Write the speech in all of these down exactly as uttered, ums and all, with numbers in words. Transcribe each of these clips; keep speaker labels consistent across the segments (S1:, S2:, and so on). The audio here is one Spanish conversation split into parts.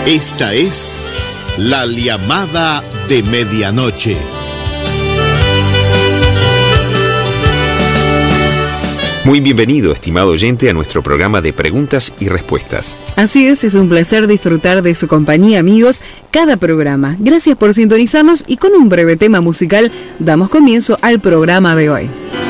S1: Esta es La Llamada de Medianoche.
S2: Muy bienvenido, estimado oyente, a nuestro programa de preguntas y respuestas.
S3: Así es, es un placer disfrutar de su compañía, amigos, cada programa. Gracias por sintonizarnos y con un breve tema musical damos comienzo al programa de hoy.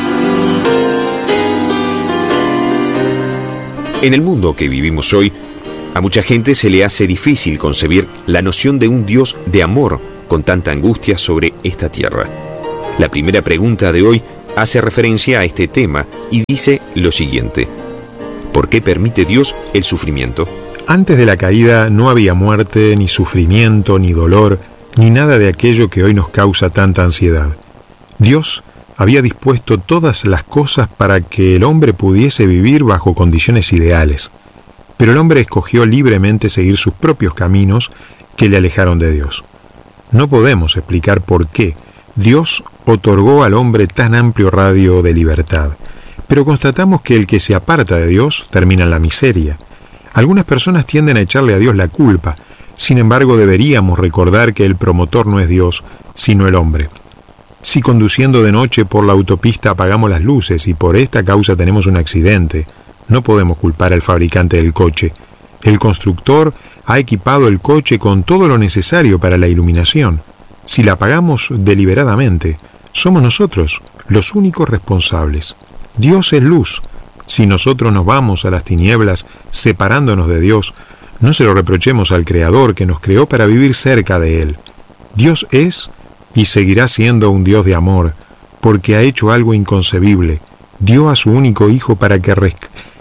S2: En el mundo que vivimos hoy, a mucha gente se le hace difícil concebir la noción de un Dios de amor con tanta angustia sobre esta tierra. La primera pregunta de hoy hace referencia a este tema y dice lo siguiente: ¿por qué permite Dios el sufrimiento?
S4: Antes de la caída no había muerte, ni sufrimiento, ni dolor, ni nada de aquello que hoy nos causa tanta ansiedad. Dios había dispuesto todas las cosas para que el hombre pudiese vivir bajo condiciones ideales. Pero el hombre escogió libremente seguir sus propios caminos que le alejaron de Dios. No podemos explicar por qué Dios otorgó al hombre tan amplio radio de libertad, pero constatamos que el que se aparta de Dios termina en la miseria. Algunas personas tienden a echarle a Dios la culpa, sin embargo deberíamos recordar que el promotor no es Dios, sino el hombre. Si conduciendo de noche por la autopista apagamos las luces y por esta causa tenemos un accidente, no podemos culpar al fabricante del coche. El constructor ha equipado el coche con todo lo necesario para la iluminación. Si la apagamos deliberadamente, somos nosotros los únicos responsables. Dios es luz. Si nosotros nos vamos a las tinieblas separándonos de Dios, no se lo reprochemos al Creador que nos creó para vivir cerca de Él. Dios es y seguirá siendo un Dios de amor, porque ha hecho algo inconcebible. Dio a su único Hijo para que, res-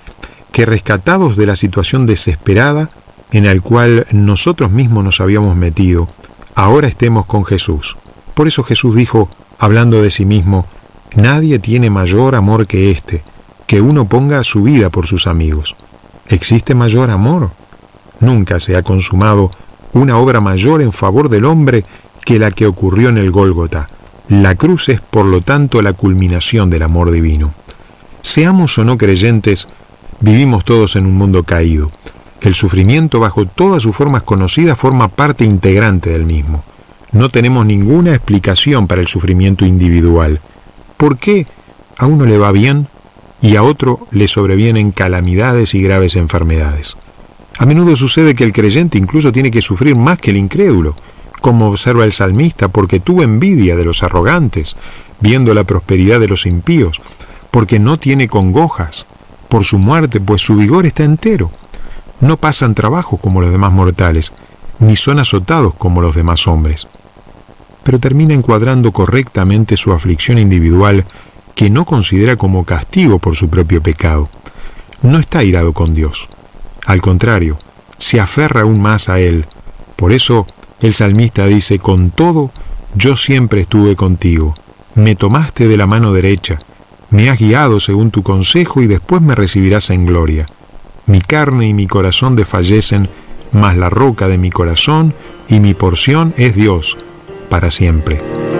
S4: que rescatados de la situación desesperada en la cual nosotros mismos nos habíamos metido, ahora estemos con Jesús. Por eso Jesús dijo, hablando de sí mismo: nadie tiene mayor amor que este, que uno ponga su vida por sus amigos. ¿Existe mayor amor? Nunca se ha consumado una obra mayor en favor del hombre que la que ocurrió en el Gólgota. La cruz es, por lo tanto, la culminación del amor divino. Seamos o no creyentes, vivimos todos en un mundo caído. El sufrimiento, bajo todas sus formas conocidas, forma parte integrante del mismo. No tenemos ninguna explicación para el sufrimiento individual. ¿Por qué a uno le va bien y a otro le sobrevienen calamidades y graves enfermedades? A menudo sucede que el creyente incluso tiene que sufrir más que el incrédulo, como observa el salmista, porque tuvo envidia de los arrogantes, viendo la prosperidad de los impíos, porque no tiene congojas por su muerte, pues su vigor está entero. No pasan trabajos como los demás mortales, ni son azotados como los demás hombres. Pero termina encuadrando correctamente su aflicción individual, que no considera como castigo por su propio pecado. No está airado con Dios. Al contrario, se aferra aún más a Él. Por eso el salmista dice: con todo, yo siempre estuve contigo. Me tomaste de la mano derecha. Me has guiado según tu consejo y después me recibirás en gloria. Mi carne y mi corazón desfallecen, mas la roca de mi corazón y mi porción es Dios, para siempre.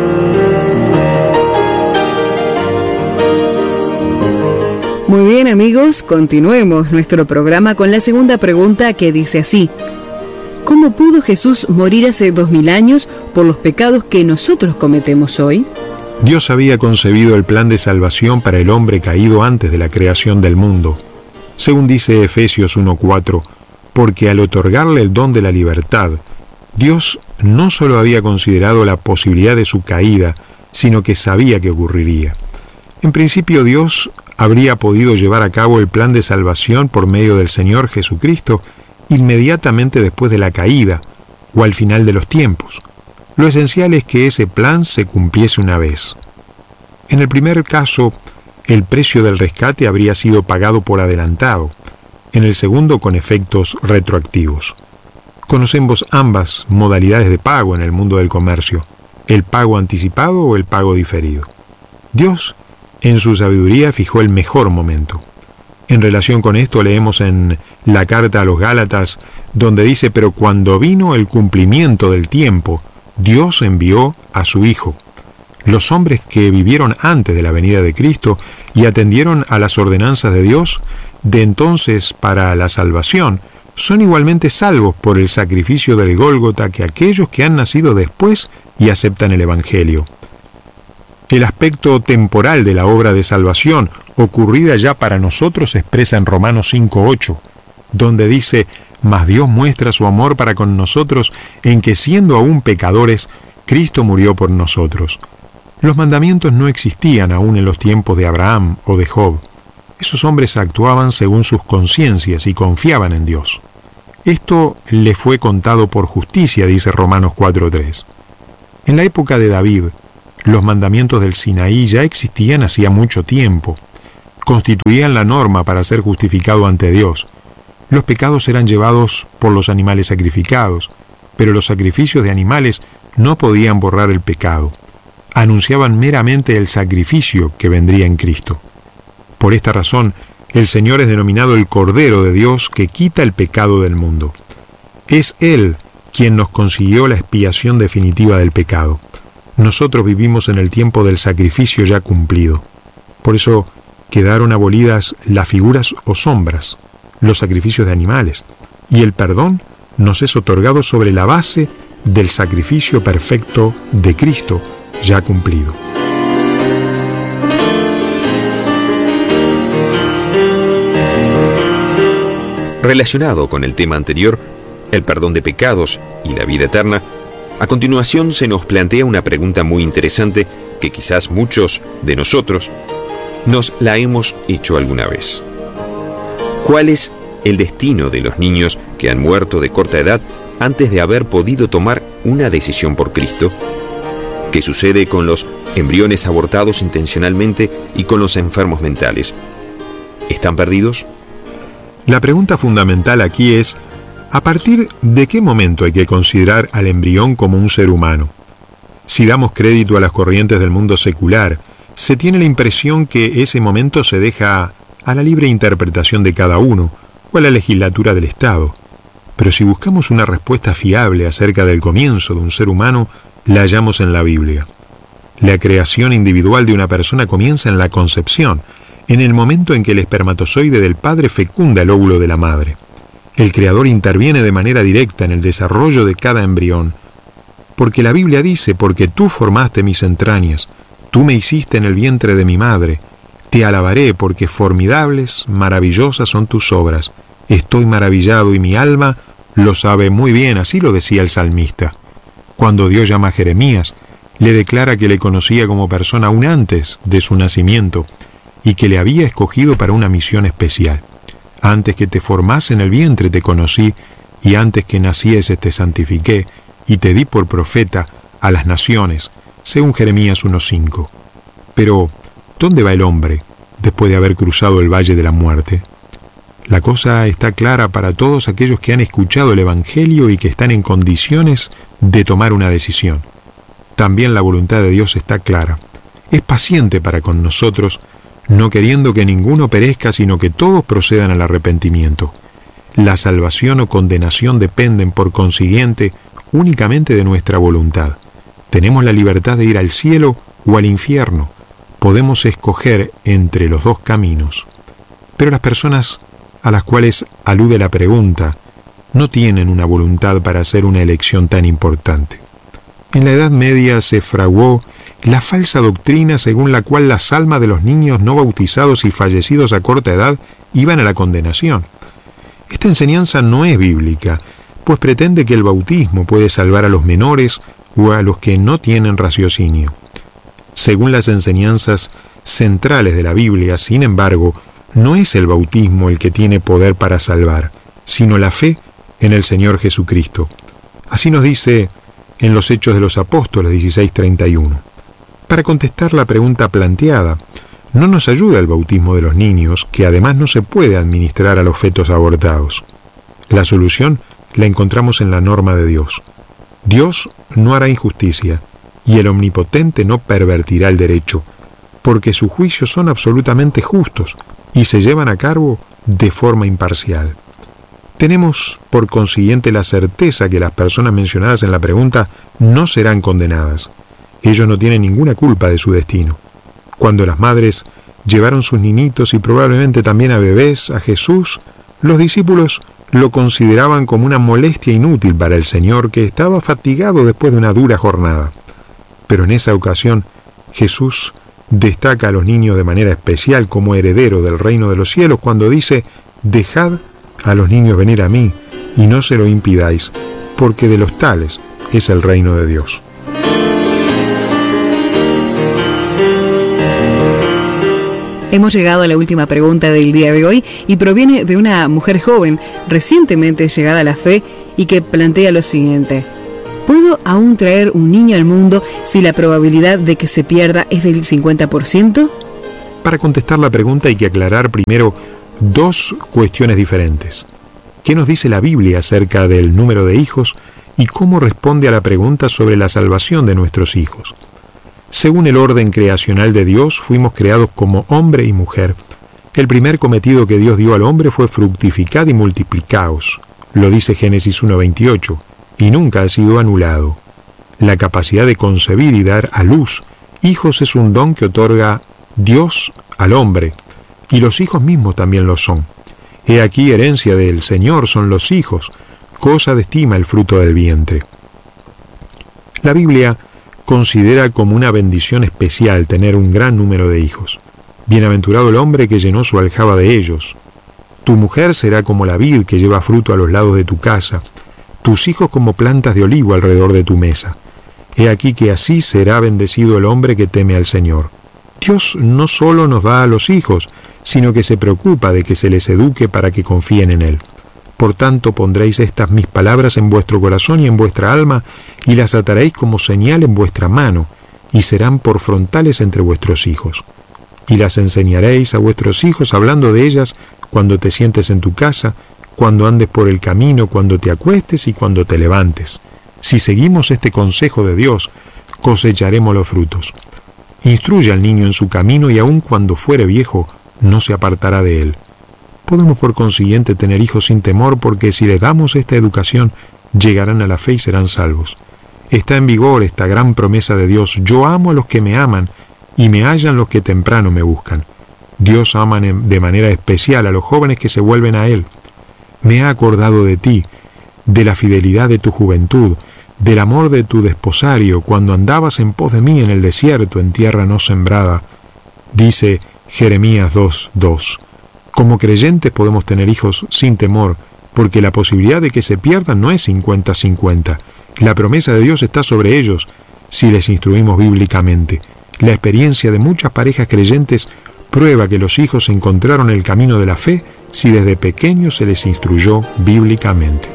S3: Muy bien, amigos, continuemos nuestro programa con la segunda pregunta, que dice así: ¿cómo pudo Jesús morir hace dos mil años por los pecados que nosotros cometemos hoy?
S4: Dios había concebido el plan de salvación para el hombre caído antes de la creación del mundo. Según dice Efesios uno cuatro, porque al otorgarle el don de la libertad, Dios no solo había considerado la posibilidad de su caída, sino que sabía que ocurriría. En principio, Dios habría podido llevar a cabo el plan de salvación por medio del Señor Jesucristo inmediatamente después de la caída o al final de los tiempos. Lo esencial es que ese plan se cumpliese una vez. En el primer caso, el precio del rescate habría sido pagado por adelantado, en el segundo con efectos retroactivos. Conocemos ambas modalidades de pago en el mundo del comercio, el pago anticipado o el pago diferido. Dios, en su sabiduría, fijó el mejor momento. En relación con esto leemos en la carta a los Gálatas, donde dice: pero cuando vino el cumplimiento del tiempo, Dios envió a su Hijo. Los hombres que vivieron antes de la venida de Cristo y atendieron a las ordenanzas de Dios, de entonces para la salvación, son igualmente salvos por el sacrificio del Gólgota que aquellos que han nacido después y aceptan el Evangelio. El aspecto temporal de la obra de salvación, ocurrida ya para nosotros, se expresa en Romanos cinco ocho, donde dice: «Mas Dios muestra su amor para con nosotros en que, siendo aún pecadores, Cristo murió por nosotros». Los mandamientos no existían aún en los tiempos de Abraham o de Job. Esos hombres actuaban según sus conciencias y confiaban en Dios. Esto le fue contado por justicia, dice Romanos cuatro tres. En la época de David, los mandamientos del Sinaí ya existían hacía mucho tiempo. Constituían la norma para ser justificado ante Dios. Los pecados eran llevados por los animales sacrificados, pero los sacrificios de animales no podían borrar el pecado. Anunciaban meramente el sacrificio que vendría en Cristo. Por esta razón, el Señor es denominado el Cordero de Dios que quita el pecado del mundo. Es Él quien nos consiguió la expiación definitiva del pecado. Nosotros vivimos en el tiempo del sacrificio ya cumplido. Por eso quedaron abolidas las figuras o sombras, los sacrificios de animales, y el perdón nos es otorgado sobre la base del sacrificio perfecto de Cristo ya cumplido.
S2: Relacionado con el tema anterior, el perdón de pecados y la vida eterna, a continuación se nos plantea una pregunta muy interesante que quizás muchos de nosotros nos la hemos hecho alguna vez. ¿Cuál es el destino de los niños que han muerto de corta edad antes de haber podido tomar una decisión por Cristo? ¿Qué sucede con los embriones abortados intencionalmente y con los enfermos mentales? ¿Están perdidos?
S4: La pregunta fundamental aquí es: ¿a partir de qué momento hay que considerar al embrión como un ser humano? Si damos crédito a las corrientes del mundo secular, se tiene la impresión que ese momento se deja a la libre interpretación de cada uno o a la legislatura del Estado. Pero si buscamos una respuesta fiable acerca del comienzo de un ser humano, la hallamos en la Biblia. La creación individual de una persona comienza en la concepción, en el momento en que el espermatozoide del padre fecunda el óvulo de la madre. El Creador interviene de manera directa en el desarrollo de cada embrión, porque la Biblia dice: «Porque tú formaste mis entrañas, tú me hiciste en el vientre de mi madre, te alabaré porque formidables, maravillosas son tus obras. Estoy maravillado y mi alma lo sabe muy bien», así lo decía el salmista. Cuando Dios llama a Jeremías, le declara que le conocía como persona aún antes de su nacimiento y que le había escogido para una misión especial. Antes que te formase en el vientre te conocí, y antes que nacieses te santifiqué, y te di por profeta a las naciones, según Jeremías uno cinco. Pero, ¿dónde va el hombre después de haber cruzado el valle de la muerte? La cosa está clara para todos aquellos que han escuchado el Evangelio y que están en condiciones de tomar una decisión. También la voluntad de Dios está clara. Es paciente para con nosotros, no queriendo que ninguno perezca, sino que todos procedan al arrepentimiento. La salvación o condenación dependen, por consiguiente, únicamente de nuestra voluntad. Tenemos la libertad de ir al cielo o al infierno. Podemos escoger entre los dos caminos. Pero las personas a las cuales alude la pregunta no tienen una voluntad para hacer una elección tan importante. En la Edad Media se fraguó la falsa doctrina según la cual las almas de los niños no bautizados y fallecidos a corta edad iban a la condenación. Esta enseñanza no es bíblica, pues pretende que el bautismo puede salvar a los menores o a los que no tienen raciocinio. Según las enseñanzas centrales de la Biblia, sin embargo, no es el bautismo el que tiene poder para salvar, sino la fe en el Señor Jesucristo. Así nos dice en los Hechos de los Apóstoles dieciséis treinta y uno. Para contestar la pregunta planteada, no nos ayuda el bautismo de los niños, que además no se puede administrar a los fetos abortados. La solución la encontramos en la norma de Dios. Dios no hará injusticia, y el Omnipotente no pervertirá el derecho, porque sus juicios son absolutamente justos y se llevan a cabo de forma imparcial. Tenemos, por consiguiente, la certeza que las personas mencionadas en la pregunta no serán condenadas. Ellos no tienen ninguna culpa de su destino. Cuando las madres llevaron sus niñitos y probablemente también a bebés a Jesús, los discípulos lo consideraban como una molestia inútil para el Señor, que estaba fatigado después de una dura jornada. Pero en esa ocasión, Jesús destaca a los niños de manera especial como heredero del reino de los cielos cuando dice: «Dejad a los niños venir a mí, y no se lo impidáis, porque de los tales es el reino de Dios».
S3: Hemos llegado a la última pregunta del día de hoy y proviene de una mujer joven, recientemente llegada a la fe, y que plantea lo siguiente: ¿puedo aún traer un niño al mundo si la probabilidad de que se pierda es del cincuenta por ciento?
S4: Para contestar la pregunta hay que aclarar primero dos cuestiones diferentes. ¿Qué nos dice la Biblia acerca del número de hijos y cómo responde a la pregunta sobre la salvación de nuestros hijos? Según el orden creacional de Dios, fuimos creados como hombre y mujer. El primer cometido que Dios dio al hombre fue fructificad y multiplicaos, lo dice Génesis uno veintiocho, y nunca ha sido anulado. La capacidad de concebir y dar a luz hijos es un don que otorga Dios al hombre, y los hijos mismos también lo son. He aquí, herencia del Señor son los hijos, cosa de estima el fruto del vientre. La Biblia considera como una bendición especial tener un gran número de hijos. Bienaventurado el hombre que llenó su aljaba de ellos. Tu mujer será como la vid que lleva fruto a los lados de tu casa, tus hijos como plantas de olivo alrededor de tu mesa. He aquí que así será bendecido el hombre que teme al Señor. Dios no solo nos da a los hijos, sino que se preocupa de que se les eduque para que confíen en Él. Por tanto, pondréis estas mis palabras en vuestro corazón y en vuestra alma, y las ataréis como señal en vuestra mano, y serán por frontales entre vuestros hijos. Y las enseñaréis a vuestros hijos, hablando de ellas cuando te sientes en tu casa, cuando andes por el camino, cuando te acuestes y cuando te levantes. Si seguimos este consejo de Dios, cosecharemos los frutos. Instruye al niño en su camino, y aun cuando fuere viejo, no se apartará de él. Podemos por consiguiente tener hijos sin temor, porque si les damos esta educación, llegarán a la fe y serán salvos. Está en vigor esta gran promesa de Dios: yo amo a los que me aman, y me hallan los que temprano me buscan. Dios ama de manera especial a los jóvenes que se vuelven a Él. Me ha acordado de ti, de la fidelidad de tu juventud, del amor de tu desposario, cuando andabas en pos de mí en el desierto, en tierra no sembrada. Dice Jeremías dos dos. Como creyentes podemos tener hijos sin temor, porque la posibilidad de que se pierdan no es cincuenta cincuenta. La promesa de Dios está sobre ellos si les instruimos bíblicamente. La experiencia de muchas parejas creyentes prueba que los hijos encontraron el camino de la fe si desde pequeños se les instruyó bíblicamente.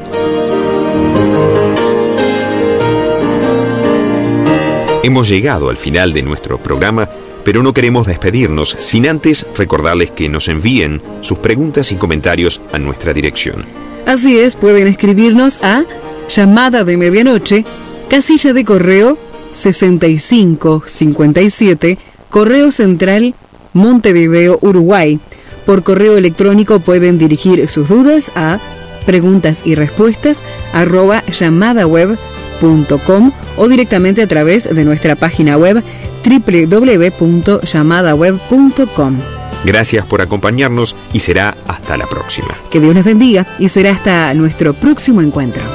S2: Hemos llegado al final de nuestro programa, pero no queremos despedirnos sin antes recordarles que nos envíen sus preguntas y comentarios a nuestra dirección.
S3: Así es, pueden escribirnos a Llamada de Medianoche, casilla de correo sesenta y cinco cincuenta y siete, Correo Central, Montevideo, Uruguay. Por correo electrónico pueden dirigir sus dudas a preguntas y respuestas arroba llamadaweb punto com o directamente a través de nuestra página web doble u doble u doble u punto llamadaweb punto com.
S2: Gracias por acompañarnos y será hasta la próxima.
S3: Que Dios les bendiga y será hasta nuestro próximo encuentro.